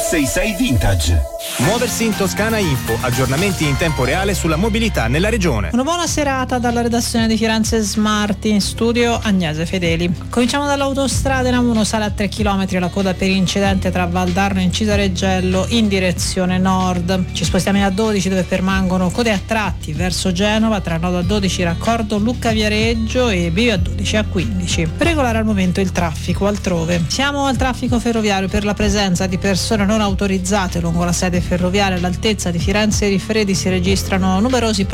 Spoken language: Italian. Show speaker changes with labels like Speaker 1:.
Speaker 1: 366 Vintage.
Speaker 2: Muoversi in Toscana Info, aggiornamenti in tempo reale sulla mobilità nella regione.
Speaker 3: Una buona serata dalla redazione di Firenze Smart, in studio Agnese Fedeli. Cominciamo dall'autostrada A1, sale a 3 km la coda per incidente tra Valdarno e Incisa-Reggello in direzione nord. Ci spostiamo in A12 dove permangono code a tratti verso Genova tra nodo A12 raccordo Lucca-Viareggio e bivio A12 a 15. Regolare al momento il traffico altrove. Siamo al traffico ferroviario per la presenza di persone non autorizzate lungo la sede ferroviaria all'altezza di Firenze Rifredi si registrano numerosi